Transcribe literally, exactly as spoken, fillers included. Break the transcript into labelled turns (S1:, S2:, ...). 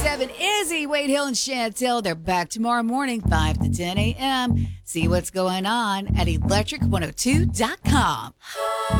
S1: seven, Izzy, Wade Hill, and Chantel. They're back tomorrow morning, five to ten a.m. See what's going on at electric one oh two dot com.